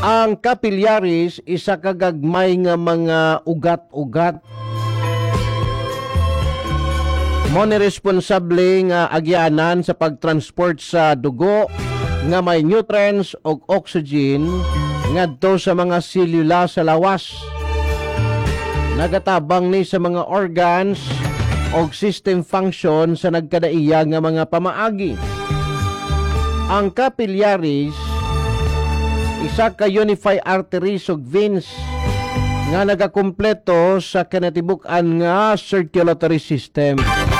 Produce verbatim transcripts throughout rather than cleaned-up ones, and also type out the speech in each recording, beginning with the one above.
Ang capillaries isa kagagmay nga mga ugat-ugat. Mo ni responsable nga agyanan sa pagtransport sa dugo nga may nutrients o oxygen ngadto sa mga selula sa lawas. Nagatabang ni sa mga organs o system function sa nagkadaiya nga mga pamaagi. Ang capillaries isa ka unified arteries ug veins nga nagakumpleto sa kinatibuk-an nga circulatory system.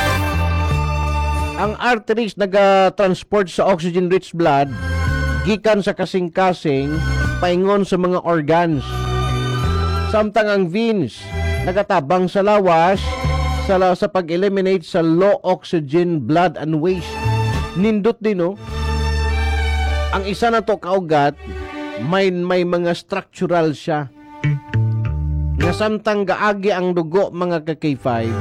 Ang arteries naga-transport sa oxygen-rich blood gikan sa kasing-kasing paingon sa mga organs. Samtang ang veins nagatabang sa lawas sa, sa pag-eliminate sa low oxygen blood and waste. Nindot din, no? Ang isa na to kaugat may may mga structural siya nga samtang gaagi ang dugo mga ka K five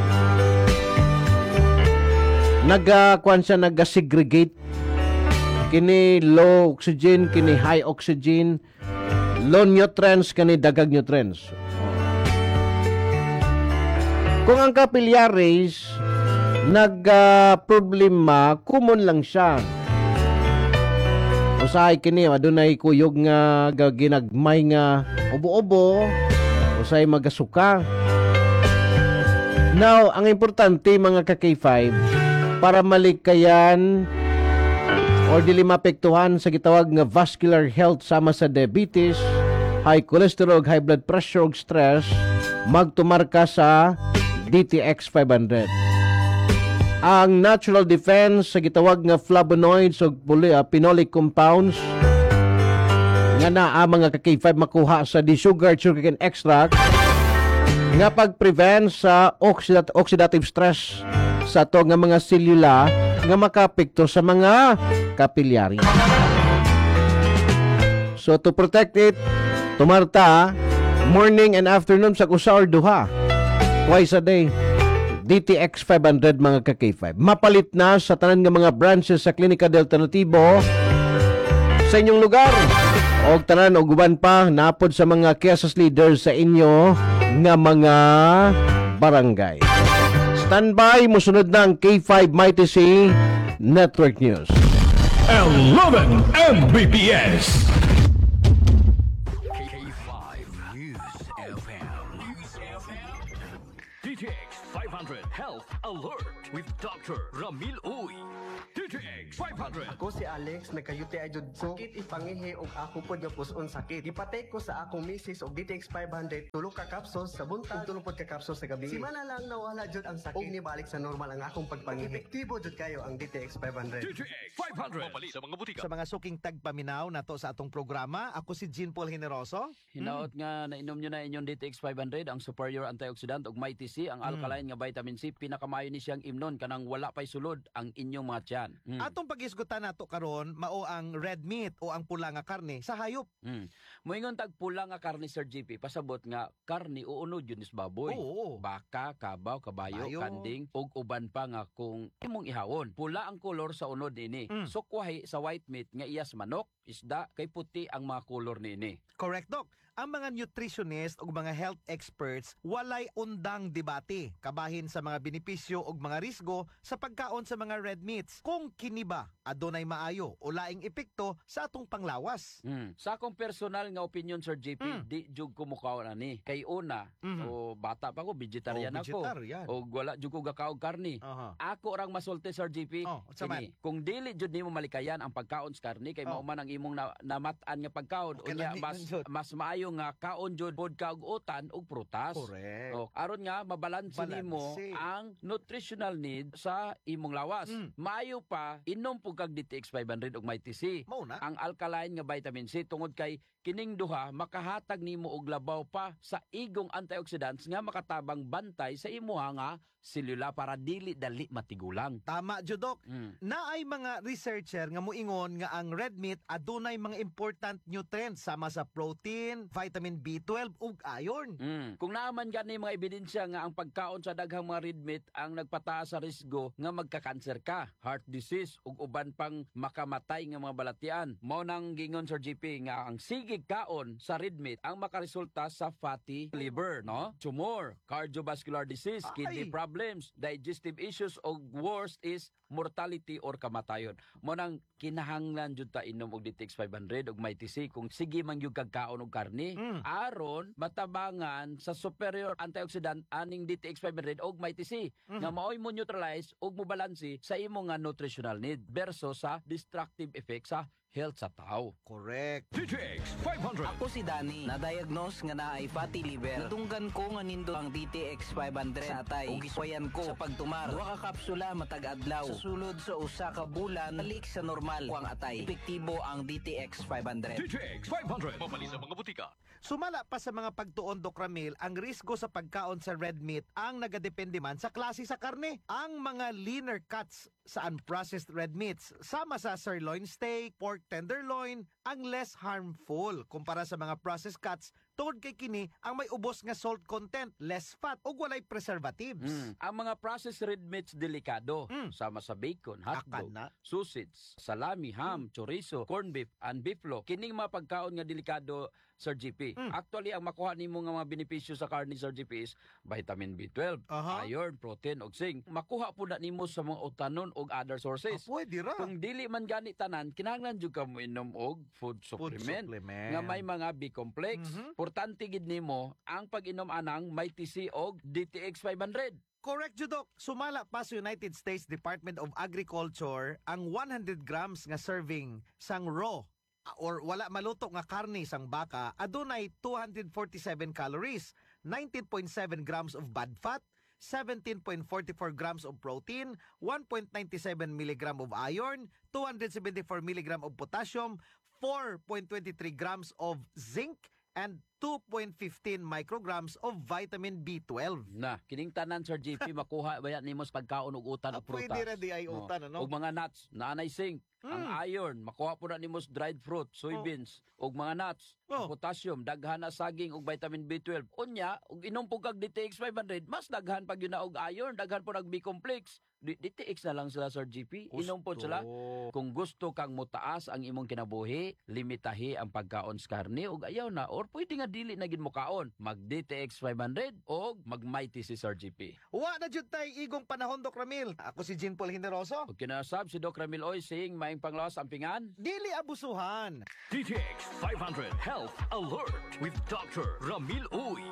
naga kwan siya naga-segregate kini low oxygen kini high oxygen, low nutrients kini dagag nutrients. Kung ang capillaries naga problema common lang siya. Usahay kini adunay kuyog nga ginagmay nga ubo-ubo, usay magasuka. Now, ang importante mga ka K five para malikayan or dili mapektuhan sa gitawag nga vascular health sama sa diabetes, high cholesterol, high blood pressure ug stress, magtumar ka sa D T X five hundred. Ang natural defense sa gitawag nga flavonoids o phenolic compounds nga naa mga ka K five makuha sa desugared sugarcane extract nga pag-prevent sa oxidat oxidative stress sa to nga mga selula nga makapekto sa mga capillary. So to protect it, tumarta morning and afternoon sa usa or duha twice a day. D T X five hundred mga ka K five. Mapalit na sa tanan nga mga branches sa Klinika de Alternatibo sa inyong lugar. O tanan o guban pa napod sa mga Kiasas leaders sa inyo nga mga barangay. Standby, musunod na ang K five Mighty C Network News. eleven M B P S. K five News F M. News F M. D T X five hundred Health Alert with Doctor Ramil Uy. D T X five hundred. Ako si Alex, nagkayuti ay jud ko. Sakit ipangihi og ako pod nga puson sakit. Gipatay ko sa akong misis og D T X five hundred, tulo ka capsules sa buntag, tulo pod ka capsules sa gabi. Simana lang nawala jud ang sakit. Og nibalik sa normal ang akong pagpangihi. Epektibo jud kayo ang D T X five hundred. D T X five hundred. Mapali sa mga butika. Sa mga suking tagpaminaw nato sa atong programa, ako si Jean Paul Generoso. Hinaot nga nainom nyo na inyong D T X five hundred, ang superior antioxidant ug Mighty C, ang alkaline nga vitamin C, pinakamayo ni siyang imnon kanang wala pay sulod ang inyong mga tiyan. Mm. Atong pag-isgutan nato karon mao ang red meat o ang pula nga karne sa hayop. Mm. Moingon tag pula nga karne Sir G P, pasabot nga karne uunod yun is baboy. Oo. Baka, kabaw, kabayo, Kabayo. kanding ug uban pa nga kung imong ihawon. Pula ang kolor sa unod ini. Mm. Sukwahi sa white meat nga iyas manok, isda, kay puti ang mga kolor nini. Correct, Doc. Ang mga nutritionist o mga health experts walay undang debate kabahin sa mga benepisyo o mga risgo sa pagkaon sa mga red meats. Kung kini ba adunay maayo o laing epekto sa atong panglawas. Mm. Sa akong personal nga opinion Sir J P, Mm. di jud ko mukaw na ni. Kay una, Mhm. o bata pa ko, vegetarian O, ako. vegetarian. O wala jud ko gakaog karni. Aha. Ako rang masulti Sir J P. Oh, unsa man? kini. Kung dili jud nimo malikayan ang pagkaon sa karni kay Oh. mauman ang imong na, namat-an nga pagkaon, Okay, unya lami mas man jud. mas maayo nga kaon jud pod ka og utan ug prutas. Correct. O, aron nga mabalanse nimo Balanse. ang nutritional need sa imong lawas. Mm. Maayo pa inom pug kag D T X five hundred ug Mighty C. Mao na. Ang alkaline nga vitamin C tungod kay kining duha makahatag nimo og labaw pa sa igong antioxidants nga makatabang bantay sa imuha nga selula para dili dali matigulang. Tama, Judok. Mm. Naay mga researcher nga muingon nga ang red meat adunay mga important nutrients sama sa protein, vitamin B twelve ug iron. Mm. Kung naaman gani mga ebidensya nga ang pagkaon sa daghang mga red meat ang nagpataas sa risgo nga magka-cancer ka, heart disease ug uban pang makamatay nga mga balatian. Mao nang gingon Sir G P nga ang sigig kaon sa red meat ang makaresulta sa fatty liver, no? Tumor, cardiovascular disease, kidney Ay. problems, digestive issues ug worst is mortality or kamatayon. Mo nang kinahanglan jud ta inom og D T X five hundred ug may T C kung sige man gyud kagkaon og karne Mm. aron matabangan sa superior antioxidant aning D T X five hundred og may T C Mhm. nga maoy mo neutralize og mo balanse sa imo nga nutritional need versus sa destructive effect sa health sa tao. Correct. D T X five hundred. Ako si Danny, na-diagnose nga naay fatty liver. Natunggan ko nga nindo ang D T X five hundred sa atay ug giswayan ko sa pagtumar. Duha ka kapsula matag adlaw. Sa sulod sa usa ka bulan, balik sa normal ko ang atay. Epektibo ang D T X five hundred. D T X five hundred. Mabali sa mga butika. Sumala pa sa mga pagtuon, Doc Ramil, ang risgo sa pagkaon sa red meat ang nagadepende man sa klase sa karne. Ang mga leaner cuts sa unprocessed red meats, sama sa sirloin steak, pork tenderloin, ang less harmful kumpara sa mga processed cuts tungod kay kini ang may ubos nga salt content, less fat ug walay preservatives. Mm. Ang mga processed red meats delikado, Mm. sama sa bacon, hotdog, Akana. sausage, salami, ham, chorizo, corned beef, and beeflo. Kining mga pagkaon nga delikado, Sir G P. Mm. Actually, ang makuha nimo nga mga benepisyo sa karne, Sir G P, is vitamin B twelve, Aha. iron, protein, ug zinc. Makuha po na nimo sa mga utanon ug other Ah, sources. pwede ra. Kung dili man gani tanan, kinahanglan jud ka mo inom og food Food supplement, supplement. nga may mga B-complex. Mhm. Importante gid nimo ang pag-inom anang may T C og D T X five hundred. Correct, Judok. Sumala pa sa United States Department of Agriculture ang one hundred grams nga serving sang raw or wala maluto nga karne sang baka adunay two hundred forty-seven calories, nineteen point seven grams of bad fat, seventeen point four four grams of protein, one point nine seven milligram of iron, two hundred seventy-four milligram of potassium, four point two three grams of zinc, and two point one five micrograms of vitamin B twelve. Na, kining tanan, Sir G P, makuha ba yan nimo sa pagkaon og utan Ah, o prutas. pwede ra di ay Oh. utan, ano? Og mga nuts, naanay zinc, ang Mm. iron, makuha po na nimo sa dried fruit, soybeans, og mga nuts, Oh. ang potassium, daghan na saging og vitamin B twelve. Unya, og inom po kag D T X five hundred, mas daghan pag yun na og iron, daghan po nag B-complex. D- DTX na lang sila, Sir G P. Inom po sila. Kung gusto kang mutaas ang imong kinabuhi, limitahi ang pagkaon sa karne ug ayaw na or pwede nga dili na gid mo kaon. Mag D T X five hundred o mag Mighty si Sir G P. Wa na jud tay igong panahon, Doc Ramil. Ako si Jean Paul Generoso. Ug kinasab si Doc Ramil Oy sing maing panglawas ampingan. Dili abusuhan. D T X five hundred Health Alert with Doctor Ramil Uy.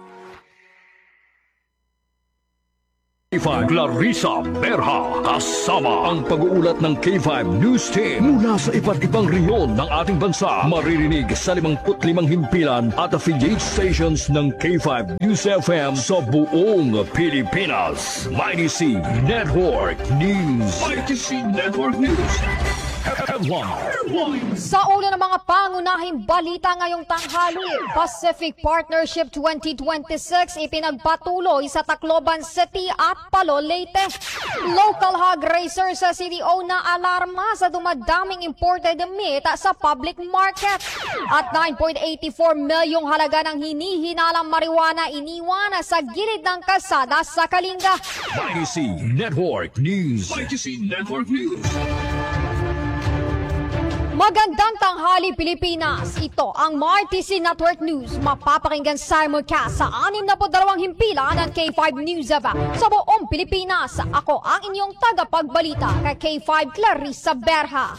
K five Clarissa Berha kasama ang pag-uulat ng K five News Team mula sa iba't ibang rehiyon ng ating bansa. Maririnig sa limangput limang himpilan at affiliate stations ng K five News F M sa buong Pilipinas. Mighty C Network News. Mighty C Network News. Headline. Sa ulo ng mga pangunahing balita ngayong tanghali, Pacific Partnership twenty twenty-six ipinagpatuloy sa Tacloban City at Palo, Leyte. Local hog raisers sa C D O na alarma sa dumadaming imported meat sa public market. At nine point eight four milyong halaga ng hinihinalang marijuana iniwan sa gilid ng kalsada sa Kalinga. Mighty C Network News. Mighty C Network News. Magandang tanghali, Pilipinas! Ito ang M R T C Network News. Mapapakinggan simulcast sa anim na dalawang himpilan ng K five News Eva sa buong Pilipinas. Ako ang inyong tagapagbalita kay K five Clarissa Berha.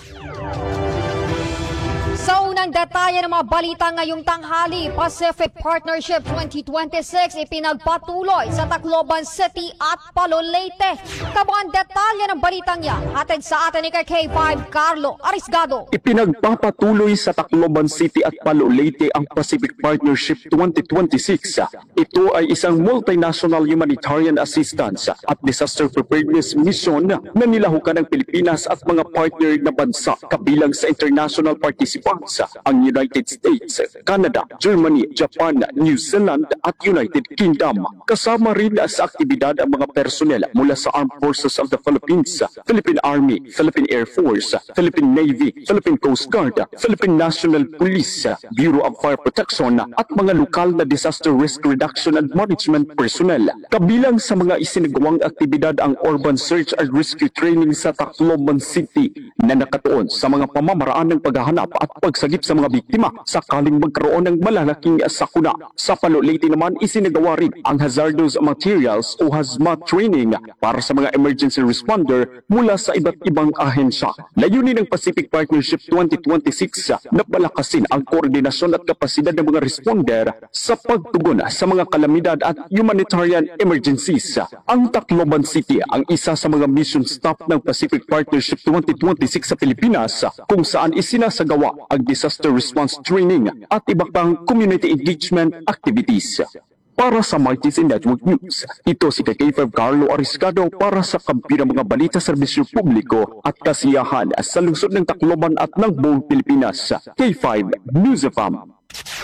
Sa unang detalye ng mga balita ngayong tanghali, Pacific Partnership twenty twenty-six ipinagpatuloy sa Tacloban City at Palo, Leyte. Kabuang detalye ng balitang yan, hatid sa atin ni K five Carlo Arisgado. Ipinagpapatuloy sa Tacloban City at Palo, Leyte ang Pacific Partnership twenty twenty-six. Ito ay isang multinational humanitarian assistance at disaster preparedness mission na nilahukan ng Pilipinas at mga partner na bansa kabilang sa international participants ang United States, Canada, Germany, Japan, New Zealand at United Kingdom. Kasama rin sa aktibidad ang mga personnel mula sa Armed Forces of the Philippines, Philippine Army, Philippine Air Force, Philippine Navy, Philippine Coast Guard, Philippine National Police, Bureau of Fire Protection at mga lokal na disaster risk reduction and management personnel. Kabilang sa mga isinagawang aktibidad ang Urban Search and Rescue Training sa Tacloban City na nakatuon sa mga pamamaraan ng paghahanap at pagsagip sa mga biktima sakaling magkaroon ng malalaking sakuna. Sa Palo Leyte naman isinagawa rin ang Hazardous Materials o Hazmat Training para sa mga emergency responder mula sa iba't ibang ahensya. Layunin ng Pacific Partnership twenty twenty-six na palakasin ang koordinasyon at kapasidad ng mga responder sa pagtugon sa mga kalamidad at humanitarian emergencies. Ang Tacloban City ang isa sa mga mission stop ng Pacific Partnership twenty twenty-six sa Pilipinas kung saan isinasagawa ang disaster response training at iba pang community engagement activities. Para sa Martis Network News, ito si K five Carlo Ariscado para sa kampi ng mga balita serbisyo publiko at kasiyahan sa lungsod ng Tacloban at ng buong Pilipinas. K five News F M.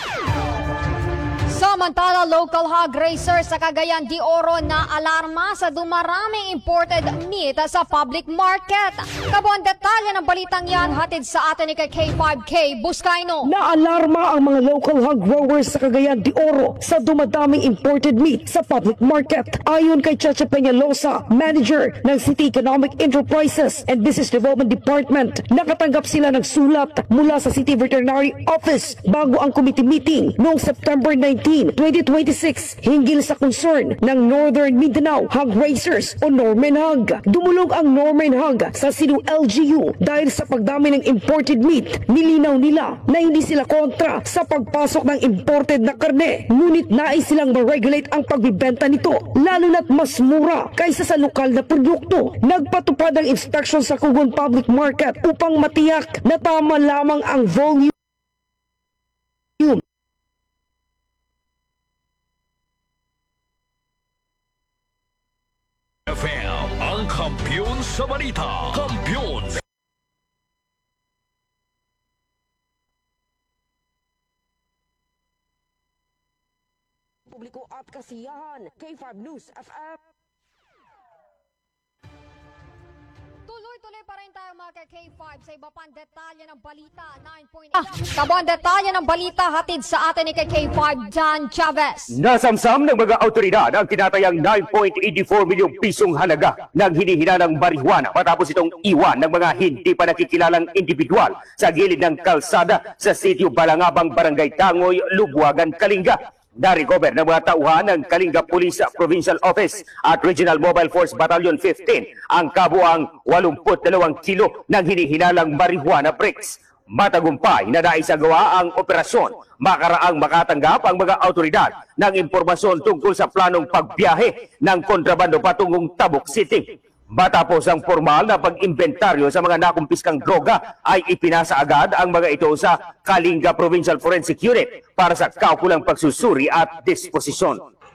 Samantala, local hog racer sa Cagayan de Oro na alarma sa dumaraming imported meat sa public market. Kabuang detalye ng balitang yan hatid sa atin ni K five K Buscaino. Naalarma ang mga local hog growers sa Cagayan de Oro sa dumadaming imported meat sa public market. Ayon kay Chacha Peñalosa, manager ng City Economic Enterprises and Business Development Department, nakatanggap sila ng sulat mula sa City Veterinary Office bago ang committee meeting noong September nineteenth, twenty twenty-six hinggil sa concern ng Northern Mindanao Hog Racers o Norman Hog. Dumulog ang Norman Hog sa Cebu L G U dahil sa pagdami ng imported meat. Nilinaw nila na hindi sila kontra sa pagpasok ng imported na karne, ngunit nais silang ma-regulate ang pagbibenta nito, lalo na't mas mura kaysa sa lokal na produkto. Nagpatupad ang inspection sa Kugon Public Market upang matiyak na tama lamang ang volume F M, ang kampiyon sa balita. Kampiyon! Publiko at kasiyahan. K five News F M. Tuloy-tuloy pa rin tayo mga K five sa iba pang detalye ng balita. nine point eight. Ah, kabuang detalye ng balita hatid sa atin ni K five John Chavez. Nasamsam ng mga autoridad ang tinatayang nine point eight four milyong pisong halaga ng hinihinalang marijuana matapos itong iwan ng mga hindi pa nakikilalang individual sa gilid ng kalsada sa sitio Balangabang, Barangay Tangoy, Lubuagan, Kalinga. Narecover ng mga tauhan ng Kalinga Police Provincial Office at Regional Mobile Force Battalion fifteen ang kabuang eighty-two kilo ng hinihinalang marijuana bricks. Matagumpay na naisagawa ang operasyon makaraang makatanggap ang mga autoridad ng impormasyon tungkol sa planong pagbiyahe ng kontrabando patungong Tabuk City. Matapos ang formal na pag-imbentaryo sa mga nakumpiskang droga ay ipinasa agad ang mga ito sa Kalinga Provincial Forensic Unit para sa kaukulang pagsusuri at disposisyon.